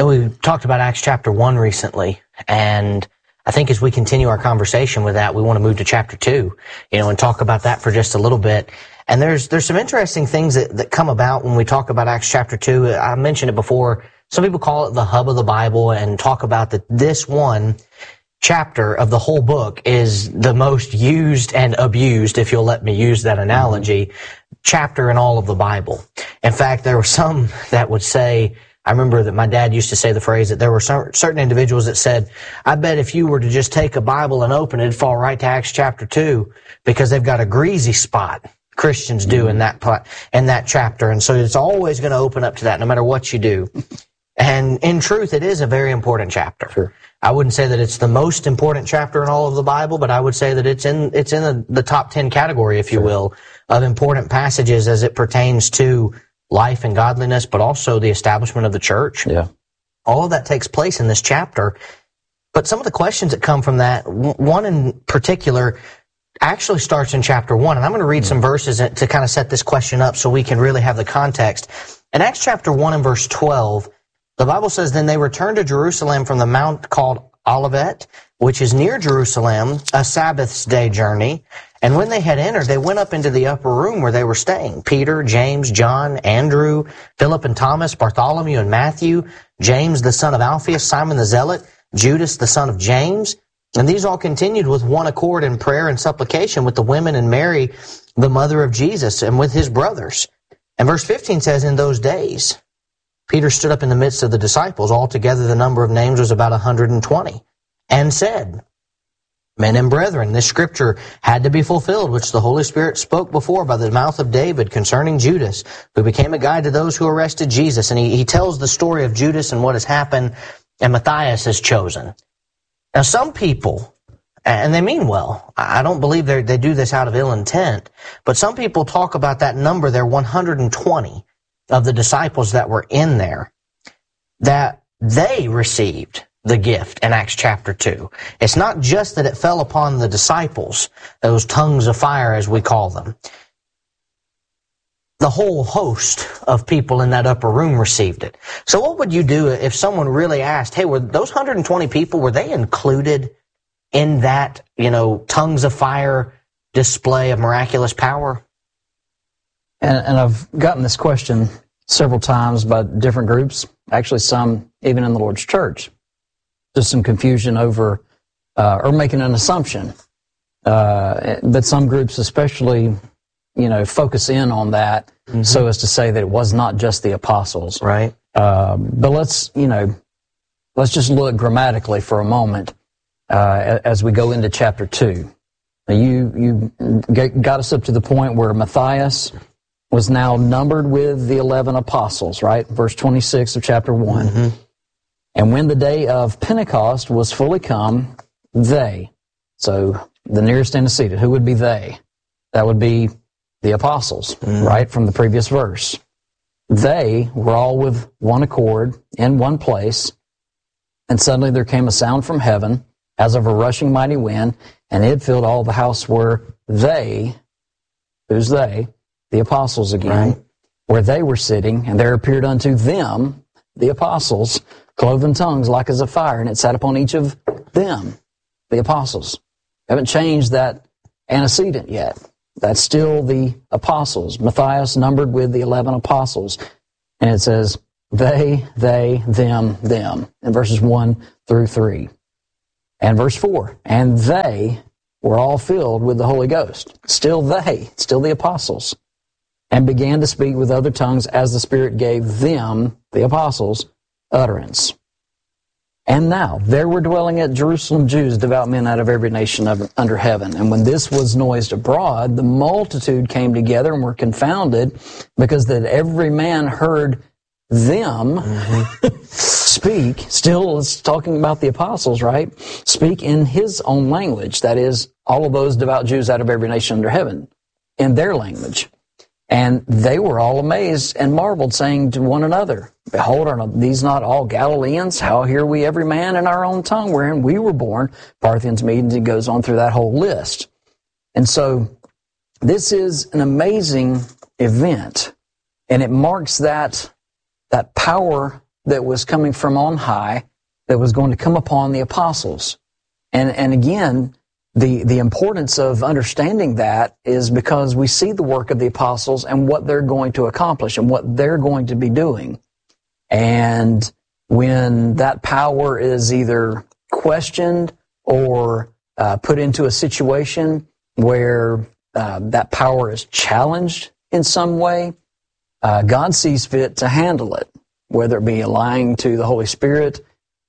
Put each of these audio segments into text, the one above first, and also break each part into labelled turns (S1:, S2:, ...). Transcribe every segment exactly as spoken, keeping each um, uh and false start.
S1: And we talked about Acts chapter one recently, and I think as we continue our conversation with that, we want to move to chapter two, you know, and talk about that for just a little bit. And there's there's some interesting things that, that come about when we talk about Acts chapter two. I mentioned it before. Some people call it the hub of the Bible and talk about that this one chapter of the whole book is the most used and abused, if you'll let me use that analogy, mm-hmm. chapter in all of the Bible. In fact, there were some that would say, I remember that my dad used to say the phrase that there were some, certain individuals that said, I bet if you were to just take a Bible and open it, it'd fall right to Acts chapter two because they've got a greasy spot. Christians do in that in that chapter. And so it's always going to open up to that no matter what you do. And in truth, it is a very important chapter.
S2: Sure.
S1: I wouldn't say that it's the most important chapter in all of the Bible, but I would say that it's in it's in the, the top ten category, if you
S2: sure.
S1: will, of important passages as it pertains to life and godliness, but also the establishment of the church.
S2: Yeah.
S1: All of that takes place in this chapter. But some of the questions that come from that, one in particular, actually starts in chapter one. And I'm going to read mm-hmm. some verses to kind of set this question up so we can really have the context. In Acts chapter one and verse twelve, the Bible says, Then they returned to Jerusalem from the mount called Olivet, which is near Jerusalem, a Sabbath's day journey. And when they had entered, they went up into the upper room where they were staying. Peter, James, John, Andrew, Philip and Thomas, Bartholomew and Matthew, James the son of Alphaeus, Simon the Zealot, Judas the son of James. And these all continued with one accord in prayer and supplication with the women and Mary, the mother of Jesus, and with his brothers. And verse fifteen says, In those days, Peter stood up in the midst of the disciples. Altogether the number of names was about one hundred twenty, and said, Men and brethren, this scripture had to be fulfilled, which the Holy Spirit spoke before by the mouth of David concerning Judas, who became a guide to those who arrested Jesus. And he, he tells the story of Judas and what has happened, and Matthias is chosen. Now, some people, and they mean well, I don't believe they they do this out of ill intent, but some people talk about that number there, one hundred twenty of the disciples that were in there, that they received the gift in Acts chapter two. It's not just that it fell upon the disciples, those tongues of fire as we call them. The whole host of people in that upper room received it. So what would you do if someone really asked, hey, were those one hundred twenty people, were they included in that, you know, tongues of fire display of miraculous power?
S2: And, and I've gotten this question several times by different groups, actually some even in the Lord's church. Just some confusion over, uh, or making an assumption. Uh, but some groups especially, you know, focus in on that mm-hmm. so as to say that it was not just the apostles.
S1: Right.
S2: Um, but let's, you know, let's just look grammatically for a moment uh, as we go into chapter two. Now you you got us up to the point where Matthias was now numbered with the eleven apostles, right? Verse twenty-six of chapter one. Mm-hmm. And when the day of Pentecost was fully come, they, so the nearest antecedent, who would be they? That would be the apostles, mm. right, from the previous verse. They were all with one accord in one place, and suddenly there came a sound from heaven as of a rushing mighty wind, and it filled all the house where they, who's they? The apostles again, right. where they were sitting, and there appeared unto them, the apostles, cloven tongues like as a fire, and it sat upon each of them, the apostles. Haven't changed that antecedent yet. That's still the apostles. Matthias numbered with the eleven apostles. And it says, they, they, them, them, in verses one through three. And verse four, and they were all filled with the Holy Ghost. Still they, still the apostles. And began to speak with other tongues as the Spirit gave them, the apostles, utterance. And now, there were dwelling at Jerusalem Jews, devout men out of every nation of, under heaven. And when this was noised abroad, the multitude came together and were confounded, because that every man heard them mm-hmm. speak. Still, it's talking about the apostles, right? Speak in his own language. That is, all of those devout Jews out of every nation under heaven, in their language. And they were all amazed and marveled, saying to one another, Behold, are these not all Galileans? How hear we every man in our own tongue wherein we were born? Parthians, Medes, and goes on through that whole list. And so this is an amazing event, and it marks that, that power that was coming from on high that was going to come upon the apostles. And, and again, the, the importance of understanding that is because we see the work of the apostles and what they're going to accomplish and what they're going to be doing. And when that power is either questioned or uh, put into a situation where uh, that power is challenged in some way, uh, God sees fit to handle it, whether it be lying to the Holy Spirit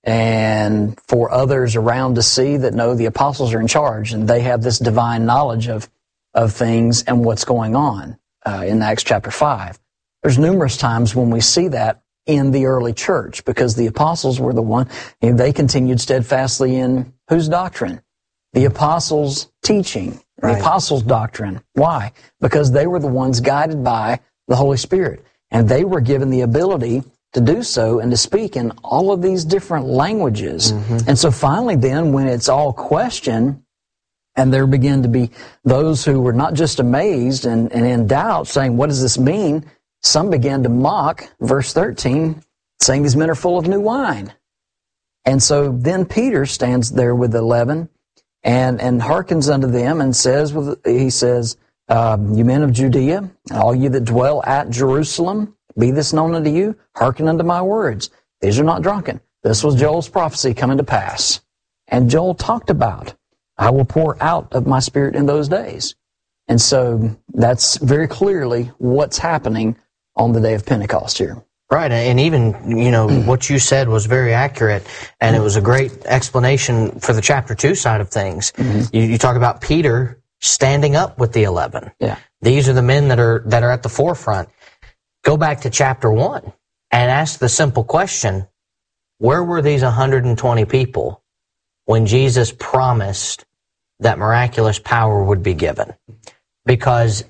S2: and for others around to see that, no, the apostles are in charge and they have this divine knowledge of, of things and what's going on uh, in Acts chapter five. There's numerous times when we see that in the early church because the apostles were the one, and they continued steadfastly in whose doctrine? The apostles' teaching, right. The apostles' doctrine. Why? Because they were the ones guided by the Holy Spirit, and they were given the ability to do so and to speak in all of these different languages. Mm-hmm. And so finally then, when it's all questioned, and there begin to be those who were not just amazed and, and in doubt, saying, what does this mean? Some began to mock, verse thirteen, saying these men are full of new wine. And so then Peter stands there with the eleven and, and hearkens unto them and says, with, he says, um, you men of Judea, all you that dwell at Jerusalem, be this known unto you, hearken unto my words. These are not drunken. This was Joel's prophecy coming to pass. And Joel talked about, I will pour out of my Spirit in those days. And so that's very clearly what's happening on the day of Pentecost here.
S1: Right, and even, you know, what you said was very accurate, and it was a great explanation for the chapter two side of things. Mm-hmm. You, you talk about Peter standing up with the eleven.
S2: Yeah.
S1: These are the men that are that are at the forefront. Go back to chapter one and ask the simple question, where were these one hundred twenty people when Jesus promised that miraculous power would be given? Because,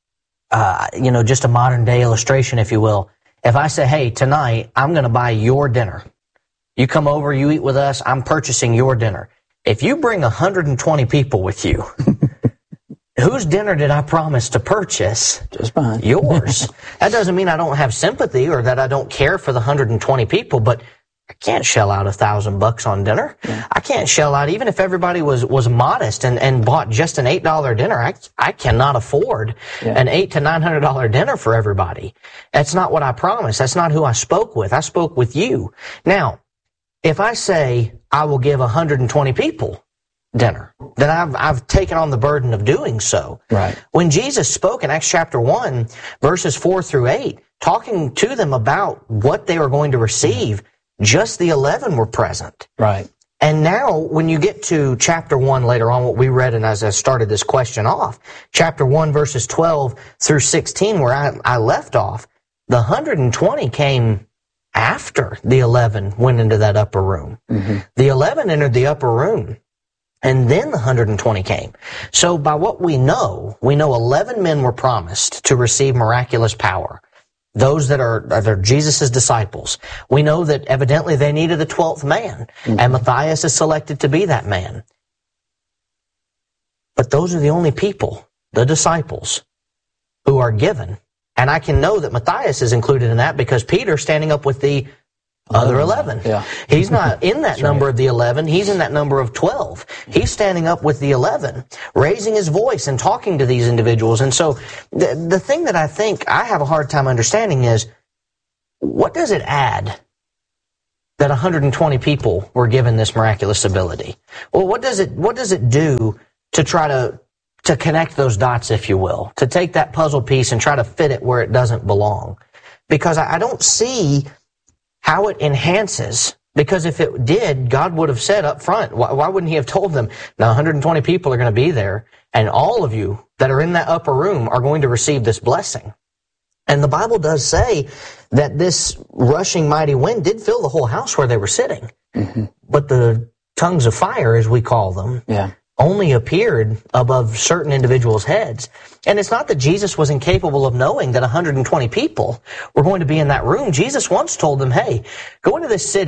S1: uh, you know, just a modern day illustration, if you will, if I say, hey, tonight I'm going to buy your dinner. You come over, you eat with us, I'm purchasing your dinner. If you bring one hundred twenty people with you, whose dinner did I promise to purchase?
S2: Just mine.
S1: Yours. That doesn't mean I don't have sympathy or that I don't care for the one hundred twenty people, but I can't shell out a thousand bucks on dinner. Yeah. I can't shell out, even if everybody was, was modest and, and bought just an eight dollar dinner. I, I cannot afford yeah. an eight to nine hundred dollar dinner for everybody. That's not what I promised. That's not who I spoke with. I spoke with you. Now, if I say I will give one hundred twenty people dinner, then I've, I've taken on the burden of doing so.
S2: Right.
S1: When Jesus spoke in Acts chapter one, verses four through eight, talking to them about what they were going to receive, just the eleven were present.
S2: Right.
S1: And now, when you get to chapter one later on, what we read, and as I started this question off, chapter one, verses twelve through sixteen, where I, I left off, the one hundred twenty came after the eleven went into that upper room. Mm-hmm. The eleven entered the upper room, and then the one hundred twenty came. So by what we know, we know eleven men were promised to receive miraculous power. Those that are, are Jesus' disciples. We know that evidently they needed a twelfth man, mm-hmm. and Matthias is selected to be that man. But those are the only people, the disciples, who are given. And I can know that Matthias is included in that because Peter's standing up with the other eleven.
S2: Yeah.
S1: He's not in that number right. of the eleven. He's in that number of twelve. He's standing up with the eleven, raising his voice and talking to these individuals. And so the, the thing that I think I have a hard time understanding is, what does it add that one hundred twenty people were given this miraculous ability? Well, what does it, what does it do to try to, to connect those dots, if you will, to take that puzzle piece and try to fit it where it doesn't belong? Because I, I don't see how it enhances, because if it did, God would have said up front, why, why wouldn't he have told them, now one hundred twenty people are going to be there, and all of you that are in that upper room are going to receive this blessing. And the Bible does say that this rushing mighty wind did fill the whole house where they were sitting. Mm-hmm. But the tongues of fire, as we call them,
S2: yeah.
S1: only appeared above certain individuals' heads. And it's not that Jesus was incapable of knowing that one hundred twenty people were going to be in that room. Jesus once told them, hey, go into this city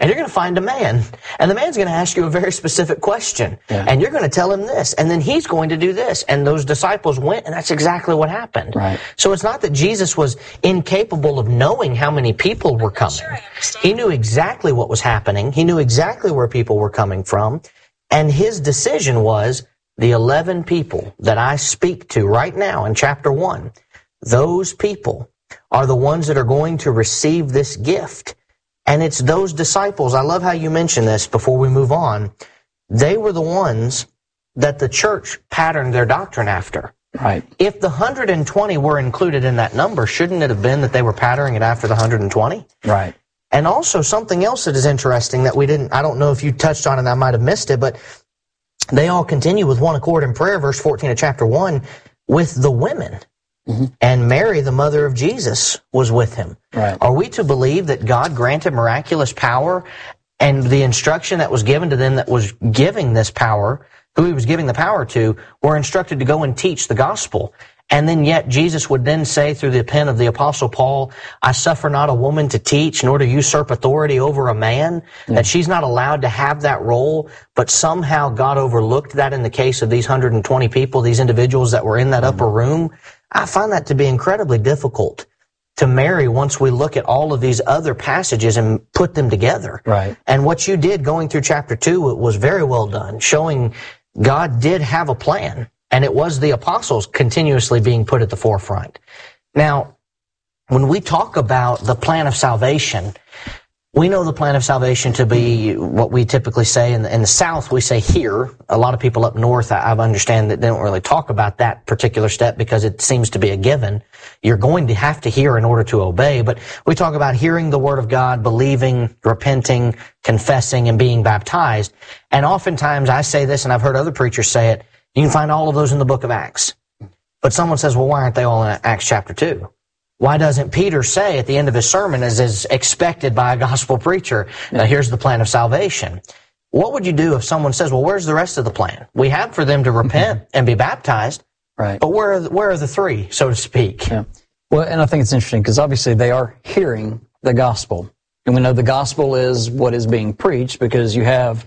S1: and you're going to find a man, and the man's going to ask you a very specific question, yeah. and you're going to tell him this, and then he's going to do this. And those disciples went, and that's exactly what happened.
S2: Right.
S1: So it's not that Jesus was incapable of knowing how many people were coming. Sure, he knew exactly what was happening. He knew exactly where people were coming from. And his decision was, the eleven people that I speak to right now in chapter one, those people are the ones that are going to receive this gift. And it's those disciples. I love how you mentioned this before we move on. They were the ones that the church patterned their doctrine after.
S2: Right.
S1: If the one hundred twenty were included in that number, shouldn't it have been that they were patterning it after the one hundred twenty?
S2: Right.
S1: And also something else that is interesting that we didn't, I don't know if you touched on it, I might have missed it, but they all continue with one accord in prayer, verse fourteen of chapter one, with the women. Mm-hmm. And Mary, the mother of Jesus, was with him.
S2: Right.
S1: Are we to believe that God granted miraculous power, and the instruction that was given to them that was giving this power, who he was giving the power to, were instructed to go and teach the gospel? And then yet Jesus would then say through the pen of the Apostle Paul, I suffer not a woman to teach, nor to usurp authority over a man, yeah. that she's not allowed to have that role, but somehow God overlooked that in the case of these one hundred twenty people, these individuals that were in that mm-hmm. upper room. I find that to be incredibly difficult to marry once we look at all of these other passages and put them together.
S2: Right.
S1: And what you did going through chapter two, it was very well done, showing God did have a plan. And it was the apostles continuously being put at the forefront. Now, when we talk about the plan of salvation, we know the plan of salvation to be what we typically say in the, in the South, we say here. A lot of people up north, I, I understand that they don't really talk about that particular step because it seems to be a given. You're going to have to hear in order to obey. But we talk about hearing the word of God, believing, repenting, confessing, and being baptized. And oftentimes I say this, and I've heard other preachers say it, you can find all of those in the book of Acts. But someone says, well, why aren't they all in Acts chapter two? Why doesn't Peter say at the end of his sermon, as is expected by a gospel preacher, now here's the plan of salvation? What would you do if someone says, well, where's the rest of the plan? We have for them to repent and be baptized,
S2: right?
S1: But where are the, where are the three, so to speak?
S2: Yeah. Well, and I think it's interesting because obviously they are hearing the gospel. And we know the gospel is what is being preached because you have,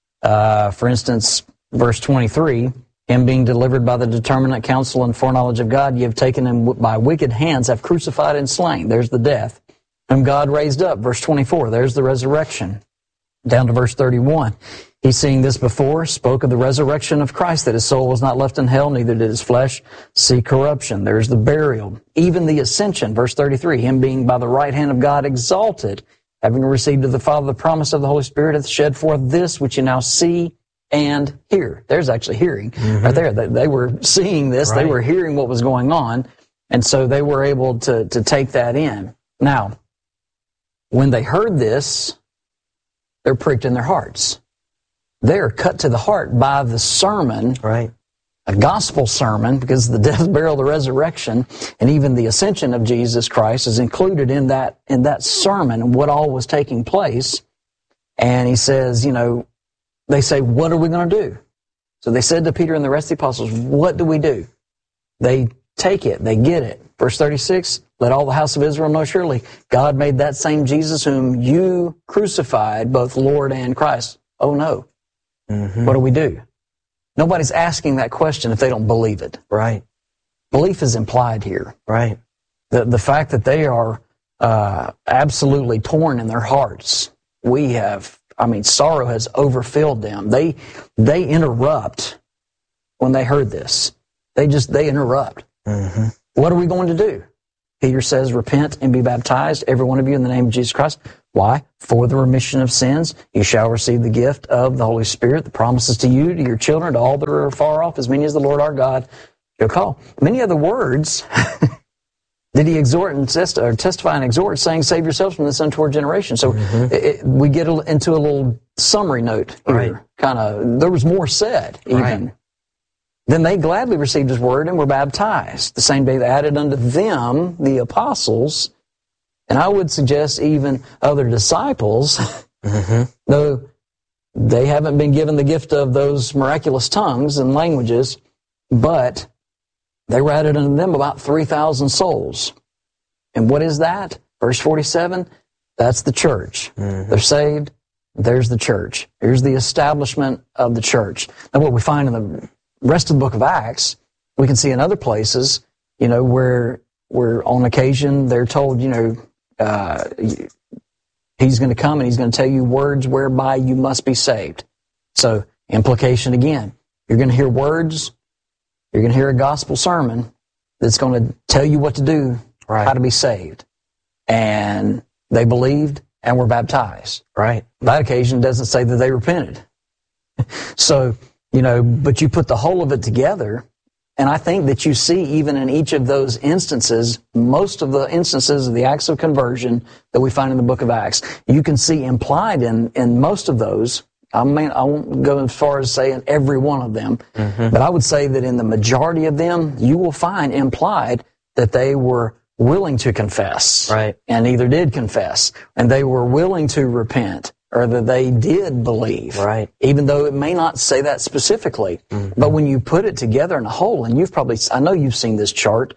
S2: uh, for instance, verse twenty-three, him being delivered by the determinate counsel and foreknowledge of God, ye have taken him by wicked hands, have crucified and slain. There's the death. Whom God raised up. Verse twenty-four, there's the resurrection. Down to verse thirty-one. He, seeing this before, spoke of the resurrection of Christ, that his soul was not left in hell, neither did his flesh see corruption. There's the burial. Even the ascension. Verse thirty-three, him being by the right hand of God exalted, having received of the Father the promise of the Holy Spirit, hath shed forth this which you now see and hear. There's actually hearing mm-hmm. right there. They, they were seeing this. Right. They were hearing what was going on. And so they were able to, to take that in. Now, when they heard this, they're pricked in their hearts. They're cut to the heart by the sermon,
S1: right?
S2: A gospel sermon, because the death, burial, the resurrection, and even the ascension of Jesus Christ is included in that, in that sermon and what all was taking place. And he says, you know, they say, what are we going to do? So they said to Peter and the rest of the apostles, what do we do? They take it. They get it. Verse thirty-six, let all the house of Israel know surely God made that same Jesus whom you crucified, both Lord and Christ. Oh no. Mm-hmm. What do we do? Nobody's asking that question if they don't believe it.
S1: Right.
S2: Belief is implied here.
S1: Right.
S2: The, the fact that they are uh, absolutely torn in their hearts. We have I mean, sorrow has overfilled them. They they interrupt when they heard this. They just, they interrupt. Mm-hmm. What are we going to do? Peter says, repent and be baptized, every one of you, in the name of Jesus Christ. Why? For the remission of sins. You shall receive the gift of the Holy Spirit. The promises to you, to your children, to all that are far off, as many as the Lord our God shall call. Many other words did he exhort and test, or testify and exhort, saying, save yourselves from this untoward generation. So mm-hmm. it, it, we get a, into a little summary note here. Right. Kind of, there was more said, even. Right. Then they gladly received his word and were baptized. The same day they added unto them the apostles, and I would suggest even other disciples, mm-hmm. though they haven't been given the gift of those miraculous tongues and languages, but they were added unto them about three thousand souls. And what is that? Verse forty-seven, that's the church. Mm-hmm. They're saved, There's the church. Here's the establishment of the church. And what we find in the rest of the book of Acts, we can see in other places, you know, where where on occasion they're told, you know, uh, he's going to come and he's going to tell you words whereby you must be saved. So, implication again, you're going to hear words, you're going to hear a gospel sermon that's going to tell you what to do, right, how to be saved. And they believed and were baptized.
S1: Right.
S2: That occasion doesn't say that they repented. So, you know, but you put the whole of it together, and I think that you see even in each of those instances, most of the instances of the acts of conversion that we find in the book of Acts, you can see implied in, in most of those. I mean, I won't go as far as saying every one of them, mm-hmm. but I would say that in the majority of them, you will find implied that they were willing to confess,
S1: right,
S2: and either did confess, and they were willing to repent, or that they did believe,
S1: right,
S2: even though it may not say that specifically. Mm-hmm. But when you put it together in a whole, and you've probably, I know you've seen this chart,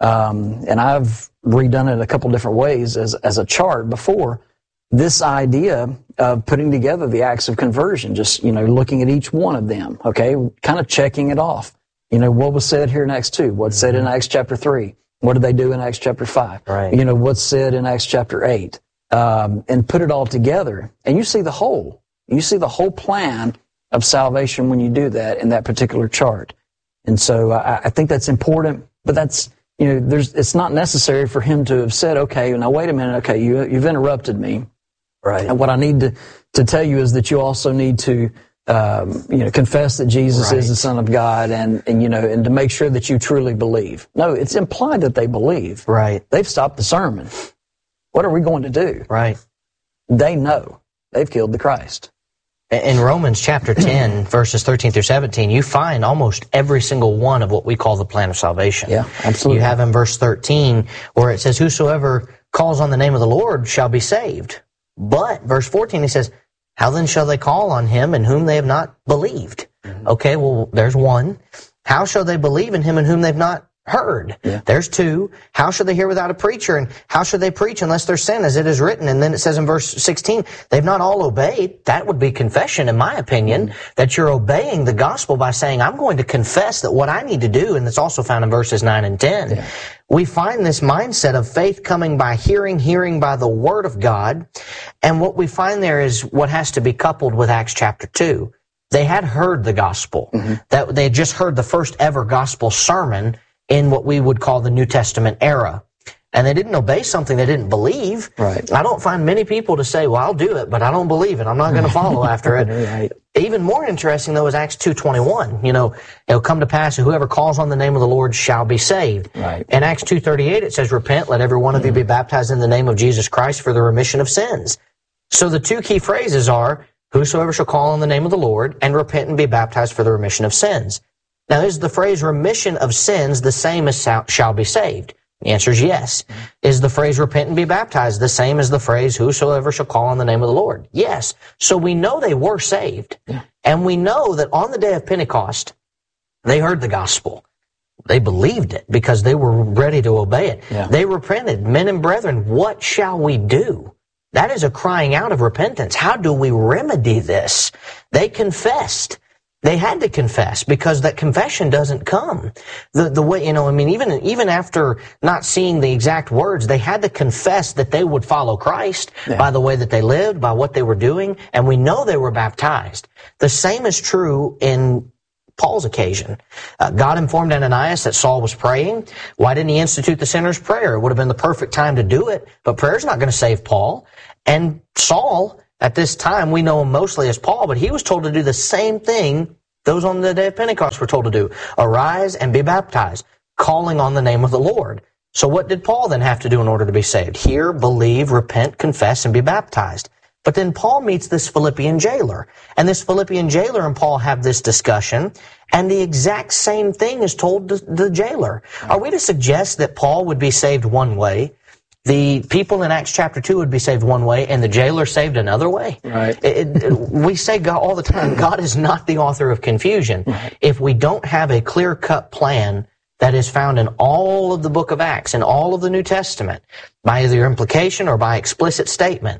S2: um, and I've redone it a couple different ways as as a chart before. This idea of putting together the acts of conversion, just, you know, looking at each one of them, okay, kind of checking it off. You know, what was said here in Acts two? What's mm-hmm. said in Acts chapter three? What did they do in Acts chapter five?
S1: Right.
S2: You know, what's said in Acts chapter eight? Um, and put it all together, and you see the whole. You see the whole plan of salvation when you do that in that particular chart. And so I, I think that's important, but that's, you know, there's, it's not necessary for him to have said, okay, now wait a minute, okay, you, you've interrupted me.
S1: Right.
S2: And what I need to, to tell you is that you also need to, um, you know, confess that Jesus
S1: right.
S2: is the Son of God, and, and, you know, and to make sure that you truly believe. No, it's implied that they believe.
S1: Right.
S2: They've stopped the sermon. What are we going to do?
S1: Right.
S2: They know they've killed the Christ.
S1: In Romans chapter ten, verses thirteen through seventeen, you find almost every single one of what we call the plan of salvation.
S2: Yeah, absolutely.
S1: You have in verse thirteen where it says, whosoever calls on the name of the Lord shall be saved. But, verse fourteen, it says, how then shall they call on him in whom they have not believed? Mm-hmm. Okay, well, there's one. How shall they believe in him in whom they've not heard?
S2: Yeah.
S1: There's two. How should they hear without a preacher? And how should they preach unless they're sent, as it is written? And then it says in verse sixteen, they've not all obeyed. That would be confession, in my opinion, mm-hmm. that you're obeying the gospel by saying, I'm going to confess that what I need to do, and that's also found in verses nine and ten. Yeah. We find this mindset of faith coming by hearing, hearing by the word of God. And what we find there is what has to be coupled with Acts chapter two. They had heard the gospel. Mm-hmm. That they had just heard the first ever gospel sermon in what we would call the New Testament era. And they didn't obey something they didn't believe.
S2: Right.
S1: I don't find many people to say, well, I'll do it, but I don't believe it. I'm not going to follow after it.
S2: Right.
S1: Even more interesting, though, is Acts two twenty-one. You know, it'll come to pass that whoever calls on the name of the Lord shall be saved.
S2: Right.
S1: In Acts two thirty-eight, it says, repent, let every one of you be baptized in the name of Jesus Christ for the remission of sins. So the two key phrases are, whosoever shall call on the name of the Lord, and repent and be baptized for the remission of sins. Now, is the phrase remission of sins the same as shall be saved? The answer is yes. Is the phrase repent and be baptized the same as the phrase whosoever shall call on the name of the Lord? Yes. So we know they were saved. Yeah. And we know that on the day of Pentecost, they heard the gospel. They believed it because they were ready to obey it.
S2: Yeah.
S1: They repented. Men and brethren, what shall we do? That is a crying out of repentance. How do we remedy this? They confessed. They had to confess because that confession doesn't come. The the way, you know, I mean, even even after not seeing the exact words, they had to confess that they would follow Christ yeah. by the way that they lived, by what they were doing, and we know they were baptized. The same is true in Paul's occasion. Uh, God informed Ananias that Saul was praying. Why didn't he institute the sinner's prayer? It would have been the perfect time to do it, but prayer's not going to save Paul. And Saul, at this time, we know him mostly as Paul, but he was told to do the same thing those on the day of Pentecost were told to do. Arise and be baptized, calling on the name of the Lord. So what did Paul then have to do in order to be saved? Hear, believe, repent, confess, and be baptized. But then Paul meets this Philippian jailer. And this Philippian jailer and Paul have this discussion, and the exact same thing is told to the jailer. Are we to suggest that Paul would be saved one way, the people in Acts chapter two would be saved one way, and the jailer saved another way?
S2: Right.
S1: It, it, we say God all the time, God is not the author of confusion.
S2: Right.
S1: If we don't have a clear-cut plan that is found in all of the book of Acts and all of the New Testament, by either implication or by explicit statement,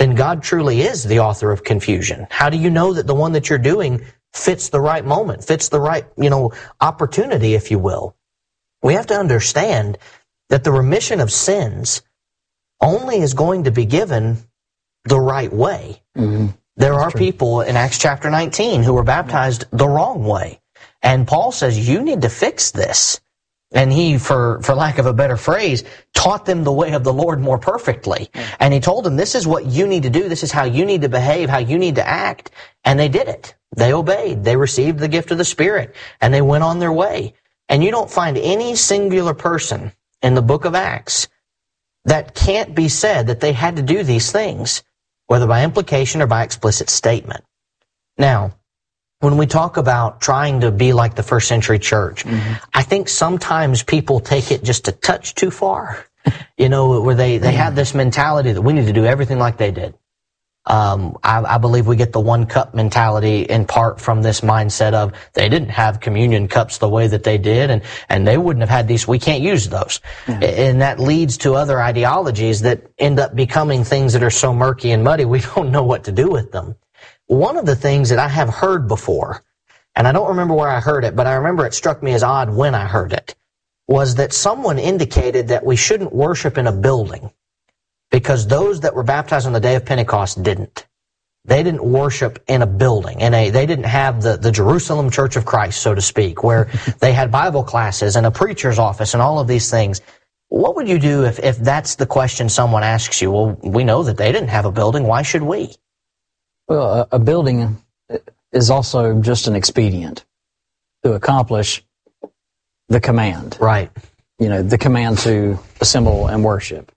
S1: then God truly is the author of confusion. How do you know that the one that you're doing fits the right moment, fits the right, you know, opportunity, if you will? We have to understand that the remission of sins only is going to be given the right way. Mm-hmm. There That's are true. people in Acts chapter nineteen who were baptized the wrong way. And Paul says, you need to fix this. And he, for, for lack of a better phrase, taught them the way of the Lord more perfectly. And he told them, this is what you need to do. This is how you need to behave, how you need to act. And they did it. They obeyed. They received the gift of the Spirit. And they went on their way. And you don't find any singular person in the book of Acts that can't be said that they had to do these things, whether by implication or by explicit statement. Now, when we talk about trying to be like the first century church, mm-hmm. I think sometimes people take it just a touch too far. You know, where they, they have this mentality that we need to do everything like they did. Um, I, I believe we get the one cup mentality in part from this mindset of they didn't have communion cups the way that they did, and, and they wouldn't have had these. We can't use those. Mm-hmm. And that leads to other ideologies that end up becoming things that are so murky and muddy we don't know what to do with them. One of the things that I have heard before, and I don't remember where I heard it, but I remember it struck me as odd when I heard it, was that someone indicated that we shouldn't worship in a building because those that were baptized on the day of Pentecost didn't. They didn't worship in a building. In a, they didn't have the, the Jerusalem Church of Christ, so to speak, where they had Bible classes and a preacher's office and all of these things. What would you do if, if that's the question someone asks you? Well, we know that they didn't have a building. Why should we?
S2: Well, a, a building is also just an expedient to accomplish the command.
S1: Right.
S2: You know, the command to assemble and worship.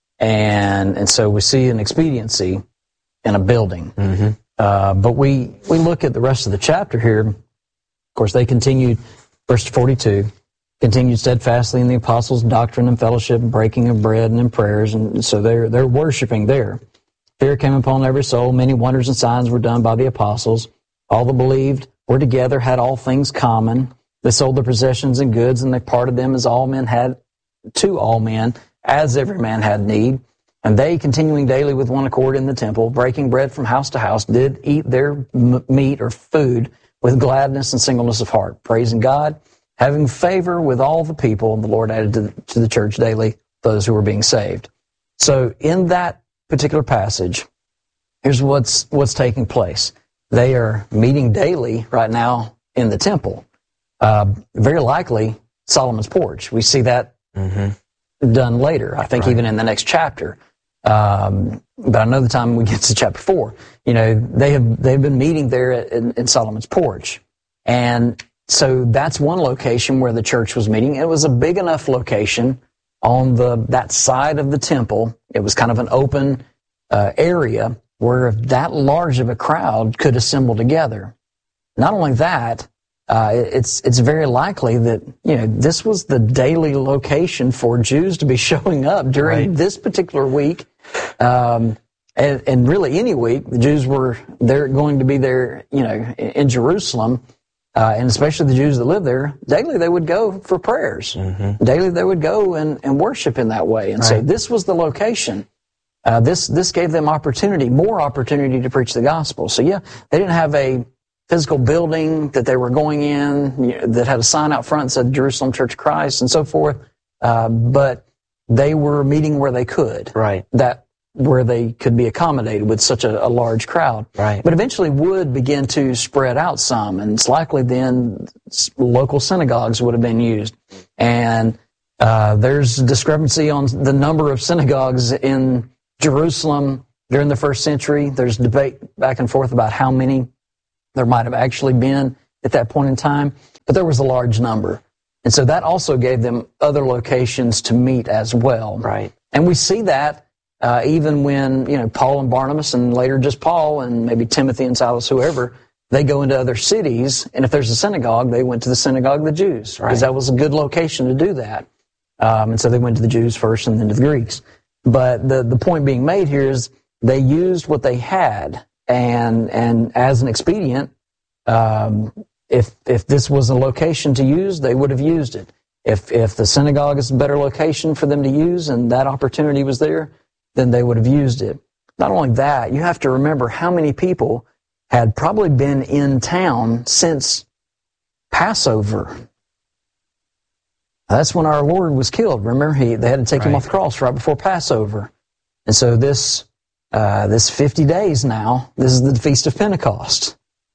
S2: And and so we see an expediency in a building. Mm-hmm. Uh, but we, we look at the rest of the chapter here. Of course, they continued, verse forty-two, continued steadfastly in the apostles' doctrine and fellowship, breaking of bread and in prayers. And so they're, they're worshiping there. Fear came upon every soul. Many wonders and signs were done by the apostles. All that believed were together, had all things common. They sold their possessions and goods, and they parted them as all men had to all men, as every man had need. And they, continuing daily with one accord in the temple, breaking bread from house to house, did eat their m- meat or food with gladness and singleness of heart, praising God, having favor with all the people. And the Lord added to the, to the church daily those who were being saved. So in that particular passage, here's what's what's taking place. They are meeting daily right now in the temple. Uh, very likely Solomon's porch. We see that mm-hmm. done later, I think, right. even in the next chapter. Um, but I know the time we get to chapter four, you know, they have they've been meeting there in, in Solomon's porch, and so that's one location where the church was meeting. It was a big enough location on the that side of the temple. It was kind of an open uh, area where that large of a crowd could assemble together. Not only that, uh, it's it's very likely that, you know, this was the daily location for Jews to be showing up during right. this particular week, um, and, and really any week. The Jews were they're going to be there, you know, in, in Jerusalem. Uh, and especially the Jews that live there, daily they would go for prayers. Mm-hmm. Daily they would go and, and worship in that way. And right. so this was the location. Uh, this this gave them opportunity, more opportunity to preach the gospel. So yeah, they didn't have a physical building that they were going in, you know, that had a sign out front that said Jerusalem Church of Christ and so forth. Uh, but they were meeting where they could.
S1: Right.
S2: That where they could be accommodated with such a, a large crowd.
S1: Right.
S2: But eventually would begin to spread out some, and it's likely then local synagogues would have been used. And uh, there's discrepancy on the number of synagogues in Jerusalem during the first century. There's debate back and forth about how many there might have actually been at that point in time, but there was a large number. And so that also gave them other locations to meet as well.
S1: Right.
S2: And we see that Uh, even when, you know, Paul and Barnabas, and later just Paul and maybe Timothy and Silas, whoever, they go into other cities, and if there's a synagogue, they went to the synagogue of the Jews, because right. that was a good location to do that. Um, and so they went to the Jews first and then to the Greeks. But the, the point being made here is they used what they had, and and as an expedient, um, if if this was a location to use, they would have used it. If if the synagogue is a better location for them to use and that opportunity was there, then they would have used it. not only that, you have to remember how many people had probably been in town since Passover. That's when our Lord was killed. Remember, he, they had to take right. him off the cross right before Passover. And so this uh, this fifty days now, this is the Feast of Pentecost.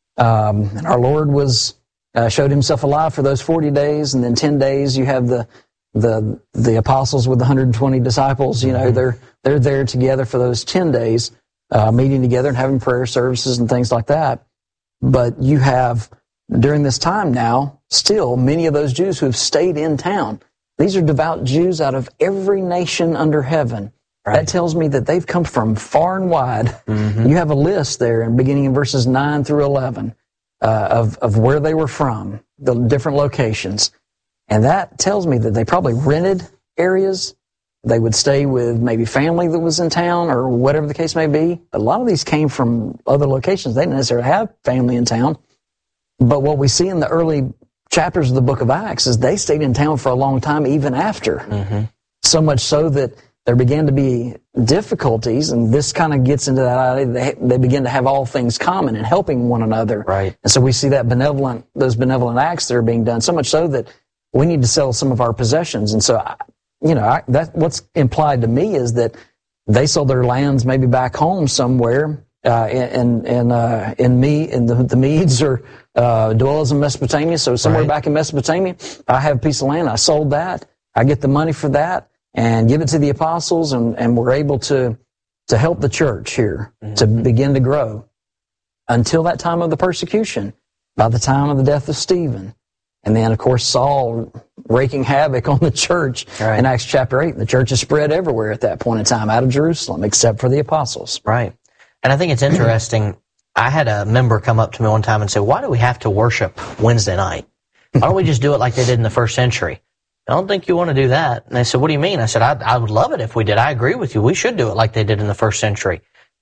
S2: Um, and our Lord was uh, showed himself alive for those forty days, and then ten days you have the the the apostles with the one hundred twenty disciples. You know, mm-hmm. they're they're there together for those ten days, uh, meeting together and having prayer services and things like that. But you have, during this time now, still many of those Jews who have stayed in town. These are devout Jews out of every nation under heaven. Right. That tells me that they've come from far and wide. Mm-hmm. You have a list there, and beginning in verses nine through eleven, uh, of of where they were from, the different locations, and that tells me that they probably rented areas. They would stay with maybe family that was in town, or whatever the case may be. A lot of these came from other locations. They didn't necessarily have family in town. But what we see in the early chapters of the book of Acts is they stayed in town for a long time, even after. Mm-hmm. So much so that there began to be difficulties, and this kind of gets into that idea. They, they begin to have all things common and helping one another. Right. And so we see that benevolent, those benevolent acts that are being done, so much so that we need to sell some of our possessions. And so, I, you know, I, that what's implied to me is that they sold their lands maybe back home somewhere, uh, in in uh, in me in the, the Medes or uh, dwellers in Mesopotamia. So somewhere right. back in Mesopotamia, I have a piece of land. I sold that. I get the money for that and give it to the apostles, and, and we're able to to help the church here mm-hmm. to begin to grow until that time of the persecution, by the time of the death of Stephen. And then, of course, Saul wreaking havoc on the church right. in Acts chapter eight. The church is spread everywhere at that point in time, out of Jerusalem, except for the apostles.
S1: Right. And I think it's interesting. I had a member come up to me one time and say, why do we have to worship Wednesday night? Why don't we just do it like they did in the first century? I don't think you want to do that. And they said, what do you mean? I said, I, I would love it if we did. I agree with you. We should do it like they did in the first century.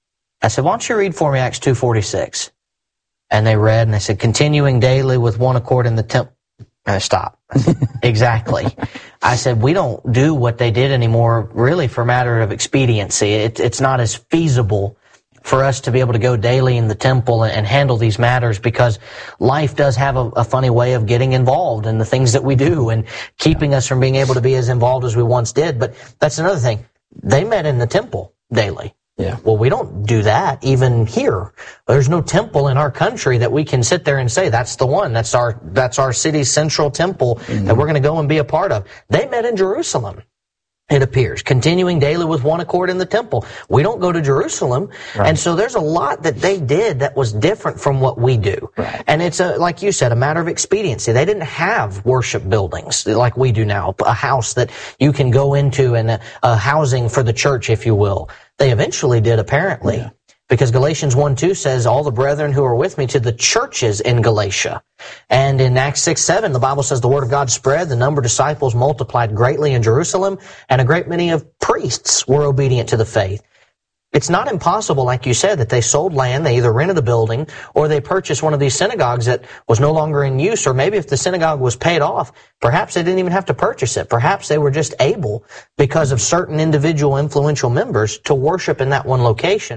S1: I said, why don't you read for me Acts two forty-six? And they read, and they said, continuing daily with one accord in the temple. And I stopped. Exactly. I said, we don't do what they did anymore, really, for a matter of expediency. It, it's not as feasible for us to be able to go daily in the temple and, and handle these matters, because life does have a, a funny way of getting involved in the things that we do and keeping us from being able to be as involved as we once did. But that's another thing. They met in the temple daily. Yeah. Well, we don't do that even here. There's no temple in our country that we can sit there and say, that's the one. That's our, that's our city's central temple mm-hmm. that we're going to go and be a part of. They met in Jerusalem, it appears, continuing daily with one accord in the temple. We don't go to Jerusalem. Right. And so there's a lot that they did that was different from what we do. Right. And it's a, like you said, a matter of expediency. They didn't have worship buildings like we do now, a house that you can go into and a, a housing for the church, if you will. They eventually did, apparently, yeah. because Galatians one two says, all the brethren who are with me to the churches in Galatia. And in Acts six seven, the Bible says the word of God spread, the number of disciples multiplied greatly in Jerusalem, and a great many of priests were obedient to the faith. It's not impossible, like you said, that they sold land, they either rented a building, or they purchased one of these synagogues that was no longer in use, or maybe if the synagogue was paid off, perhaps they didn't even have to purchase it. Perhaps they were just able, because of certain individual influential members, to worship in that one location.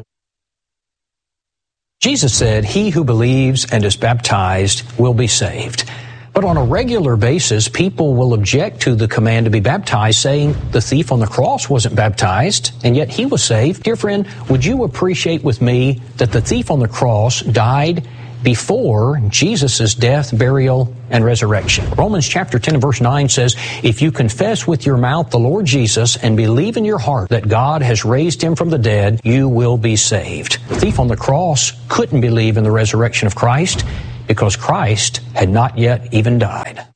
S3: Jesus said, he who believes and is baptized will be saved. But on a regular basis, people will object to the command to be baptized, saying the thief on the cross wasn't baptized, and yet he was saved. Dear friend, would you appreciate with me that the thief on the cross died before Jesus' death, burial, and resurrection? Romans chapter ten and verse nine says, if you confess with your mouth the Lord Jesus and believe in your heart that God has raised him from the dead, you will be saved. The thief on the cross couldn't believe in the resurrection of Christ, because Christ had not yet even died.